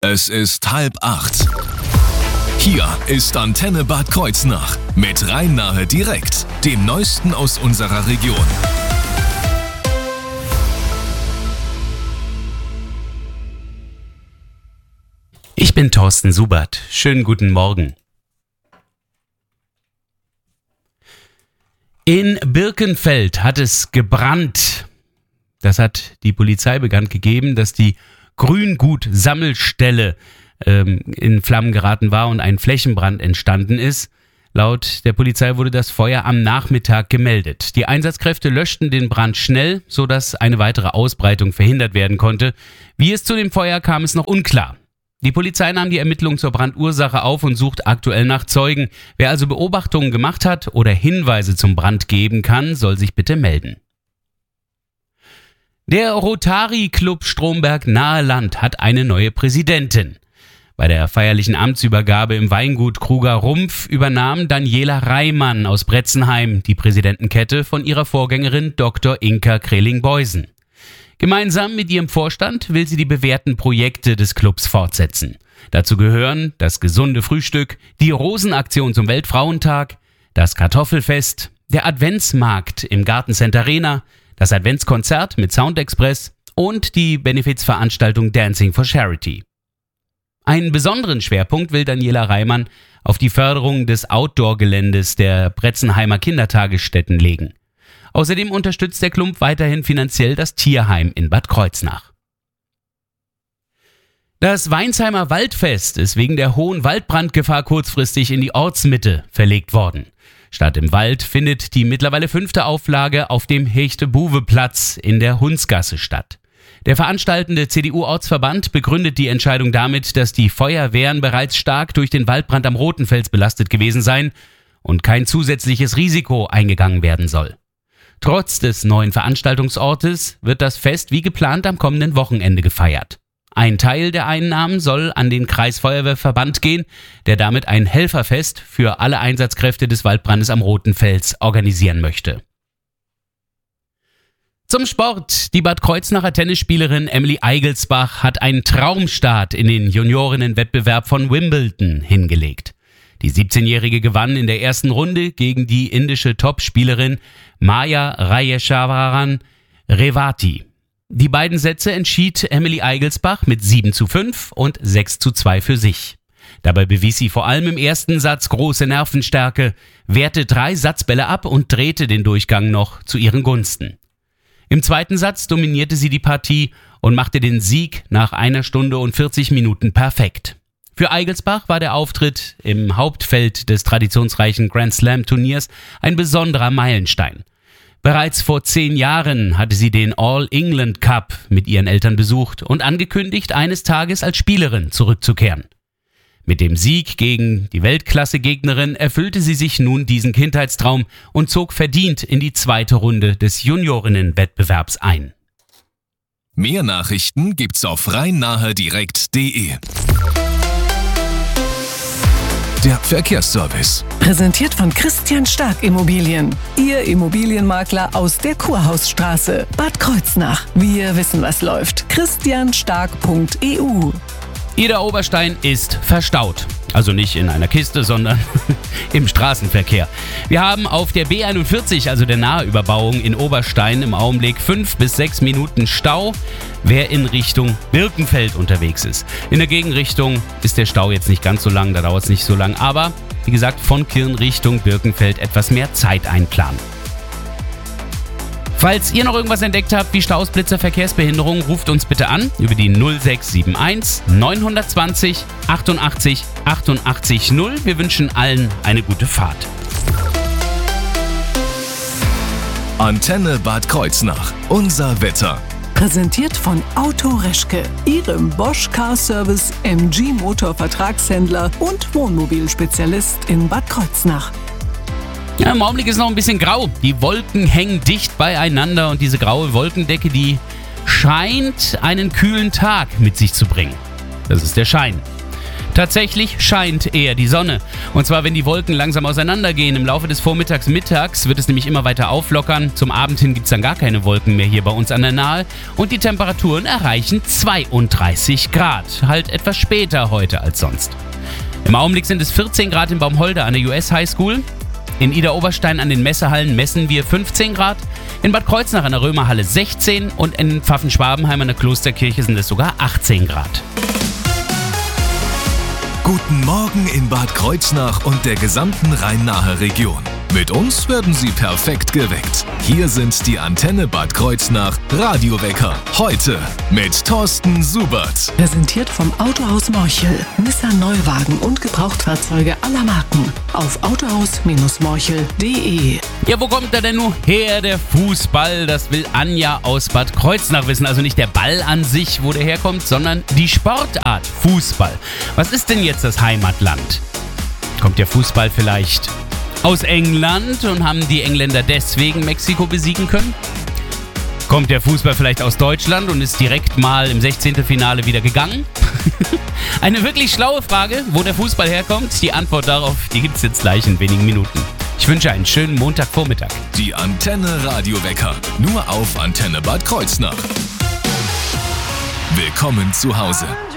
Es ist 7:30. Hier ist Antenne Bad Kreuznach mit Rhein-Nahe direkt, dem Neuesten aus unserer Region. Ich bin Thorsten Subert. Schönen guten Morgen. In Birkenfeld hat es gebrannt. Das hat die Polizei bekannt gegeben, dass die Grüngut-Sammelstelle in Flammen geraten war und ein Flächenbrand entstanden ist. Laut der Polizei wurde das Feuer am Nachmittag gemeldet. Die Einsatzkräfte löschten den Brand schnell, sodass eine weitere Ausbreitung verhindert werden konnte. Wie es zu dem Feuer kam, ist noch unklar. Die Polizei nahm die Ermittlung zur Brandursache auf und sucht aktuell nach Zeugen. Wer also Beobachtungen gemacht hat oder Hinweise zum Brand geben kann, soll sich bitte melden. Der Rotary Club Stromberg-Nahe Land hat eine neue Präsidentin. Bei der feierlichen Amtsübergabe im Weingut Kruger Rumpf übernahm Daniela Reimann aus Bretzenheim die Präsidentenkette von ihrer Vorgängerin Dr. Inka Kreling-Beusen. Gemeinsam mit ihrem Vorstand will sie die bewährten Projekte des Clubs fortsetzen. Dazu gehören das gesunde Frühstück, die Rosenaktion zum Weltfrauentag, das Kartoffelfest, der Adventsmarkt im Gartencenter Arena, das Adventskonzert mit Soundexpress und die Benefizveranstaltung Dancing for Charity. Einen besonderen Schwerpunkt will Daniela Reimann auf die Förderung des Outdoor-Geländes der Bretzenheimer Kindertagesstätten legen. Außerdem unterstützt der Club weiterhin finanziell das Tierheim in Bad Kreuznach. Das Weinsheimer Waldfest ist wegen der hohen Waldbrandgefahr kurzfristig in die Ortsmitte verlegt worden. Statt im Wald findet die mittlerweile 5. Auflage auf dem Hechte-Buwe-Platz in der Hundsgasse statt. Der veranstaltende CDU-Ortsverband begründet die Entscheidung damit, dass die Feuerwehren bereits stark durch den Waldbrand am Rotenfels belastet gewesen seien und kein zusätzliches Risiko eingegangen werden soll. Trotz des neuen Veranstaltungsortes wird das Fest wie geplant am kommenden Wochenende gefeiert. Ein Teil der Einnahmen soll an den Kreisfeuerwehrverband gehen, der damit ein Helferfest für alle Einsatzkräfte des Waldbrandes am Rotenfels organisieren möchte. Zum Sport. Die Bad Kreuznacher Tennisspielerin Emily Eigelsbach hat einen Traumstart in den Juniorinnenwettbewerb von Wimbledon hingelegt. Die 17-Jährige gewann in der ersten Runde gegen die indische Topspielerin Maya Rayeshwaran Revati. Die beiden Sätze entschied Emily Eigelsbach mit 7:5 und 6:2 für sich. Dabei bewies sie vor allem im ersten Satz große Nervenstärke, wehrte 3 Satzbälle ab und drehte den Durchgang noch zu ihren Gunsten. Im zweiten Satz dominierte sie die Partie und machte den Sieg nach 1 Stunde und 40 Minuten perfekt. Für Eigelsbach war der Auftritt im Hauptfeld des traditionsreichen Grand Slam Turniers ein besonderer Meilenstein. Bereits vor 10 Jahren hatte sie den All England Cup mit ihren Eltern besucht und angekündigt, eines Tages als Spielerin zurückzukehren. Mit dem Sieg gegen die Weltklasse-Gegnerin erfüllte sie sich nun diesen Kindheitstraum und zog verdient in die 2. Runde des Juniorinnenwettbewerbs ein. Mehr Nachrichten gibt's auf rheinnahedirekt.de. Der Verkehrsservice. Präsentiert von Christian Stark Immobilien. Ihr Immobilienmakler aus der Kurhausstraße. Bad Kreuznach. Wir wissen, was läuft. christianstark.eu. Idar-Oberstein ist verstaut. Also nicht in einer Kiste, sondern im Straßenverkehr. Wir haben auf der B41, also der Nahüberbauung in Oberstein, im Augenblick 5 bis 6 Minuten Stau, wer in Richtung Birkenfeld unterwegs ist. In der Gegenrichtung ist der Stau jetzt nicht ganz so lang, da dauert es nicht so lang. Aber, wie gesagt, von Kirn Richtung Birkenfeld etwas mehr Zeit einplanen. Falls ihr noch irgendwas entdeckt habt wie Staus, Blitzer, Verkehrsbehinderung, ruft uns bitte an über die 0671 920 88 88 0. Wir wünschen allen eine gute Fahrt. Antenne Bad Kreuznach. Unser Wetter. Präsentiert von Auto Reschke, Ihrem Bosch Car Service MG Motor Vertragshändler und Wohnmobilspezialist in Bad Kreuznach. Ja, im Augenblick ist es noch ein bisschen grau. Die Wolken hängen dicht beieinander und diese graue Wolkendecke, die scheint einen kühlen Tag mit sich zu bringen. Das ist der Schein. Tatsächlich scheint eher die Sonne. Und zwar, wenn die Wolken langsam auseinandergehen. Im Laufe des Mittags wird es nämlich immer weiter auflockern. Zum Abend hin gibt es dann gar keine Wolken mehr hier bei uns an der Nahe. Und die Temperaturen erreichen 32 Grad. Halt etwas später heute als sonst. Im Augenblick sind es 14 Grad in Baumholder an der US High School. In Idar-Oberstein an den Messehallen messen wir 15 Grad. In Bad Kreuznach an der Römerhalle 16 und in Pfaffen-Schwabenheim an der Klosterkirche sind es sogar 18 Grad. Guten Morgen in Bad Kreuznach und der gesamten Rhein-Nahe Region. Mit uns werden Sie perfekt geweckt. Hier sind die Antenne Bad Kreuznach Radiowecker. Heute mit Thorsten Subert. Präsentiert vom Autohaus Morchel. Nissan Neuwagen und Gebrauchtfahrzeuge aller Marken. Auf autohaus-morchel.de. Ja, wo kommt er denn nun her, der Fußball? Das will Anja aus Bad Kreuznach wissen. Also nicht der Ball an sich, wo der herkommt, sondern die Sportart Fußball. Was ist denn jetzt das Heimatland? Kommt der Fußball vielleicht aus England und haben die Engländer deswegen Mexiko besiegen können? Kommt der Fußball vielleicht aus Deutschland und ist direkt mal im 16. Finale wieder gegangen? Eine wirklich schlaue Frage, wo der Fußball herkommt. Die Antwort darauf, die gibt's jetzt gleich in wenigen Minuten. Ich wünsche einen schönen Montagvormittag. Die Antenne Radiowecker. Nur auf Antenne Bad Kreuznach. Willkommen zu Hause.